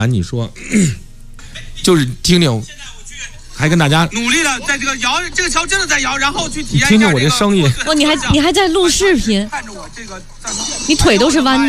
你说，就是听听，还跟大家努力的在这个摇，这个桥真的在摇，然后去体验一下听听我这声音。 你还在录视频， 看着我这个， 你腿都是弯的。